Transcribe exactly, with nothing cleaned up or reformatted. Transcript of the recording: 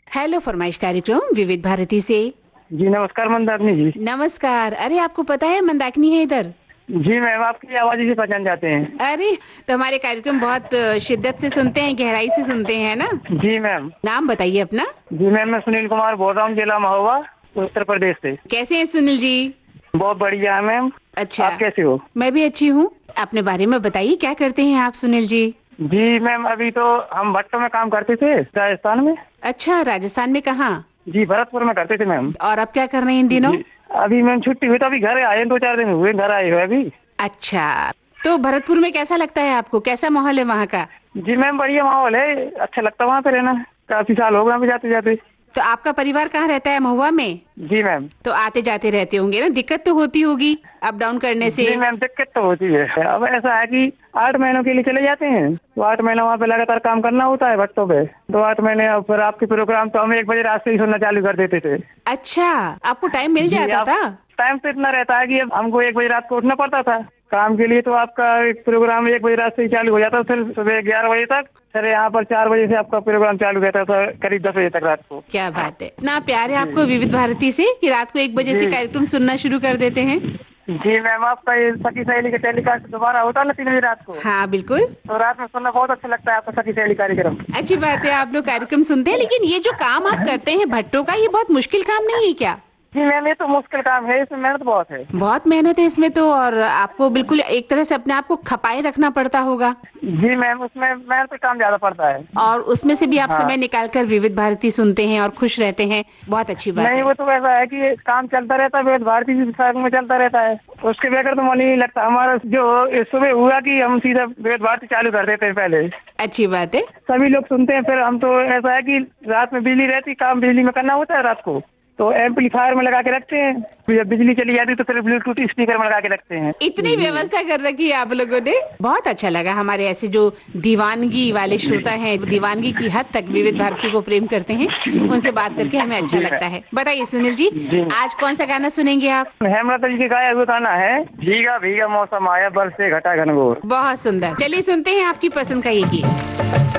Hello फरमाइश कार्यक्रम विविध भारती से। जी नमस्कार मंदाकिनी जी। नमस्कार। अरे आपको पता है मंदाकिनी है इधर। जी मैम, आपकी आवाज से पहचान जाते हैं। अरे तो हमारे कार्यक्रम बहुत शिद्दत से सुनते हैं, गहराई से सुनते हैं ना। जी मैम। नाम बताइए अपना। जी मैम, मैं सुनील कुमार बोल रहा हूँ, जिला महोबा, उत्तर प्रदेश से। कैसे हैं सुनील जी? बहुत बढ़िया है मैम। अच्छा, आप कैसे हो? मैं भी अच्छी हूँ। अपने बारे में बताइए, क्या करते हैं आप सुनील जी? जी मैम, अभी तो हम भट्टों में काम करते थे राजस्थान में। अच्छा, राजस्थान में कहाँ? जी भरतपुर में करते थे मैम। और अब क्या कर रहे हैं इन दिनों? अभी मैम छुट्टी हुई तो अभी घर आए, दो चार दिन हुए घर आए हुए अभी। अच्छा, तो भरतपुर में कैसा लगता है आपको? कैसा माहौल है वहाँ का? जी मैम, बढ़िया माहौल है, अच्छा लगता है वहाँ पे रहना। काफी साल हो गए वहाँ पे जाते जाते। तो आपका परिवार कहाँ रहता है, महुआ में? जी मैम। तो आते जाते रहते होंगे ना, दिक्कत तो होती होगी अप डाउन करने से? जी मैम, दिक्कत तो होती है। अब ऐसा है कि आठ महीनों के लिए चले जाते हैं, तो आठ महीना वहाँ पे लगातार काम करना होता है भट्टों पे। तो आठ महीने और फिर आपके प्रोग्राम तो हम एक बजे रात से ही सुनना चालू कर देते थे। अच्छा, आपको टाइम मिल जाता था? टाइम तो इतना रहता है कि अब हमको एक बजे रात को उठना पड़ता था काम के लिए। तो आपका एक प्रोग्राम एक बजे रात से ही चालू हो जाता था, फिर सुबह ग्यारह बजे तक। फिर यहाँ पर चार बजे से आपका प्रोग्राम चालू रहता था, करीब दस बजे तक रात को। क्या बात है, ना प्यार है आपको विविध भारती से कि रात को एक बजे से कार्यक्रम सुनना शुरू कर देते हैं। जी मैम, आपका ये सखी सहेली का टेलीकास्ट दोबारा होता है ना तीन बजे रात को। हाँ बिल्कुल। तो रात में सुनना बहुत अच्छा लगता है आपका सखी सहेली कार्यक्रम। अच्छी बात है, आप लोग कार्यक्रम सुनते हैं। लेकिन ये जो काम आप करते हैं भट्टों का, ये बहुत मुश्किल काम नहीं है क्या? जी मैम, ये तो मुश्किल काम है, इसमें मेहनत बहुत है। बहुत मेहनत है इसमें तो, और आपको बिल्कुल एक तरह से अपने आप को खपाए रखना पड़ता होगा। जी मैम, उसमें मेहनत का काम ज्यादा पड़ता है। और उसमें से भी आप हाँ। समय निकाल कर विविध भारती सुनते हैं और खुश रहते हैं, बहुत अच्छी बात नहीं है। वो तो ऐसा है कि काम चलता रहता है, विविध भारती में चलता रहता है, उसके बगैर तो मन ही नहीं लगता। हमारा जो सुबह हुआ कि हम सीधा विविध भारती चालू कर देते हैं पहले। अच्छी बात है। सभी लोग सुनते हैं, फिर हम तो ऐसा है कि रात में बिजली रहती, काम बिजली में करना होता है रात को, तो एम्पलीफायर में लगा के रखते हैं। जब बिजली चली जाती तो फिर ब्लूटूथ स्पीकर में लगा के रखते हैं। इतनी व्यवस्था कर रखी है आप लोगों ने, बहुत अच्छा लगा। हमारे ऐसे जो दीवानगी वाले श्रोता हैं, दीवानगी की हद तक विविध भारती को प्रेम करते हैं, उनसे बात करके हमें अच्छा लगता है। बताइए सुनील जी, जी। आज कौन सा गाना सुनेंगे आप? हेमलता जी के गाया हुआ गाना है, भीगा भीगा मौसम आया, बरसे घटा घनघोर। बहुत सुंदर, चलिए सुनते हैं आपकी पसंद का ये गीत।